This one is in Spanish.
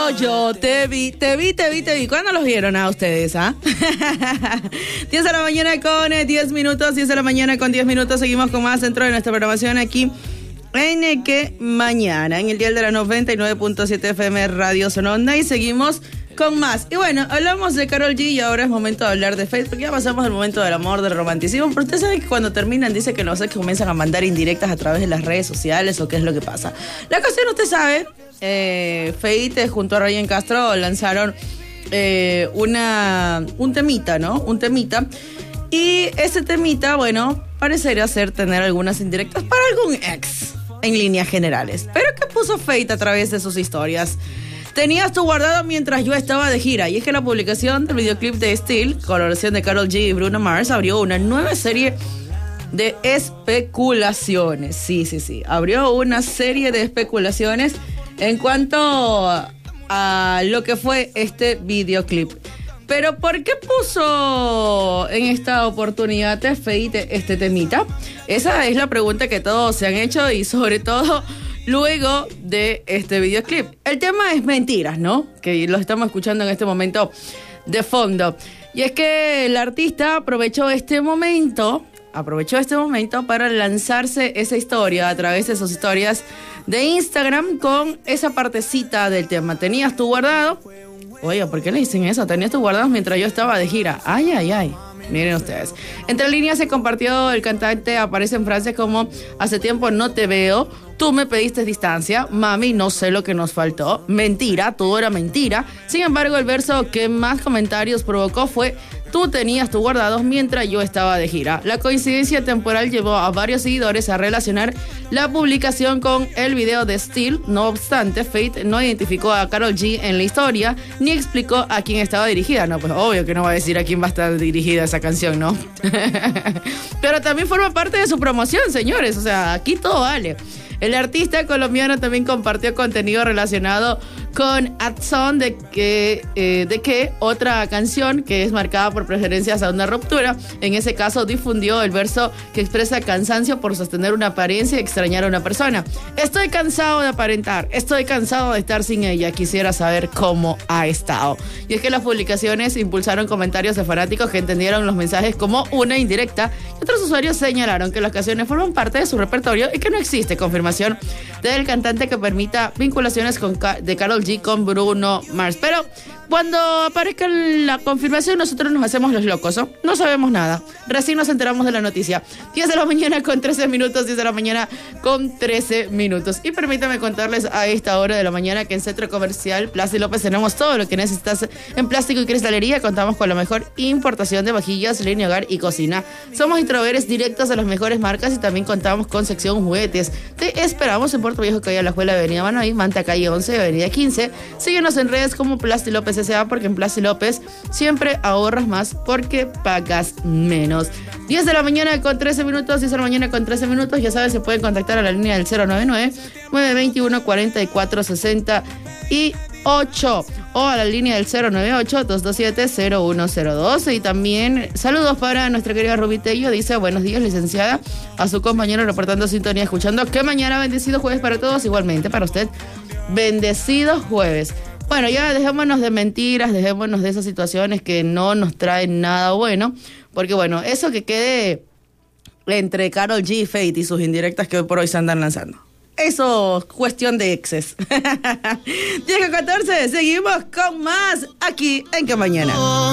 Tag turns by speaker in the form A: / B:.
A: yo te vi. ¿Cuándo los vieron a ustedes, ah? 10 de la mañana con 10 minutos, 10 de la mañana con 10 minutos. Seguimos con más dentro de nuestra programación aquí en Que Mañana, en el dial de la 99.7 FM Radio Sononda, y seguimos con más. Y bueno, hablamos de Karol G y ahora es momento de hablar de Facebook, porque ya pasamos el momento del amor, del romanticismo, pero ustedes saben que cuando terminan dice que no sé, que comienzan a mandar indirectas a través de las redes sociales o qué es lo que pasa. La cuestión, usted sabe, Feite junto a Ryan Castro lanzaron un temita, ¿no? Un temita. Y ese temita, bueno, parecería ser tener algunas indirectas para algún ex, en líneas generales. Pero ¿qué puso Feite a través de sus historias? Tenías tú guardado mientras yo estaba de gira. Y es que la publicación del videoclip de Still, colaboración de Karol G y Bruno Mars, abrió una nueva serie de especulaciones. Sí. Abrió una serie de especulaciones en cuanto a lo que fue este videoclip. Pero ¿por qué puso en esta oportunidad Feite este temita? Esa es la pregunta que todos se han hecho, y sobre todo luego de este videoclip. El tema es Mentiras, ¿no? Que los estamos escuchando en este momento de fondo. Y es que el artista aprovechó este momento para lanzarse esa historia a través de sus historias de Instagram con esa partecita del tema. Tenías tú guardado. Oye, ¿por qué le dicen eso? Tenías tú guardado mientras yo estaba de gira. Ay. Miren ustedes. Entre líneas se compartió, el cantante aparece en frases como: hace tiempo no te veo, tú me pediste distancia, mami, no sé lo que nos faltó, mentira, todo era mentira. Sin embargo, el verso que más comentarios provocó fue: tú tenías tu guardados mientras yo estaba de gira. La coincidencia temporal llevó a varios seguidores a relacionar la publicación con el video de Still. No obstante, Feite no identificó a Karol G en la historia, ni explicó a quién estaba dirigida. No, pues obvio que no va a decir a quién va a estar dirigida esa canción, ¿no? Pero también forma parte de su promoción, señores. O sea, aquí todo vale. El artista colombiano también compartió contenido relacionado con Adson de que otra canción que es marcada por preferencias a una ruptura. En ese caso difundió el verso que expresa cansancio por sostener una apariencia y extrañar a una persona. Estoy cansado de aparentar, estoy cansado de estar sin ella, quisiera saber cómo ha estado. Y es que las publicaciones impulsaron comentarios de fanáticos que entendieron los mensajes como una indirecta, y otros usuarios señalaron que las canciones forman parte de su repertorio y que no existe confirmación del cantante que permita vinculaciones de Karol G con Bruno Mars. Pero cuando aparezca la confirmación, nosotros nos hacemos los locos, ¿no? No sabemos nada. Recién nos enteramos de la noticia. 10 de la mañana con 13 minutos, 10 de la mañana con 13 minutos. Y permítame contarles a esta hora de la mañana que en Centro Comercial Plaza y López tenemos todo lo que necesitas en plástico y cristalería. Contamos con la mejor importación de vajillas, línea hogar y cocina. Somos introveedores directos a las mejores marcas y también contamos con sección juguetes. Te esperamos en Puerto Viejo, calle La Escuela, avenida Manoí, Manta, calle 11, avenida 15. Síguenos en redes como Plaza y López S.A. porque en Plaza y López siempre ahorras más porque pagas menos. 10 de la mañana con 13 minutos, 10 de la mañana con 13 minutos. Ya sabes, se pueden contactar a la línea del 099-921-4468 o a la línea del 098-227-0102. Y también saludos para nuestra querida Rubitello. Dice: buenos días, licenciada, a su compañero reportando sintonía, escuchando Que Mañana. Bendecido jueves para todos, igualmente para usted. Bendecido jueves. Bueno, ya dejémonos de mentiras, dejémonos de esas situaciones que no nos traen nada bueno, porque bueno, eso que quede entre Karol G y Feite y sus indirectas que hoy por hoy se andan lanzando. Eso es cuestión de exes. 10:14, seguimos con más aquí en Que Mañana.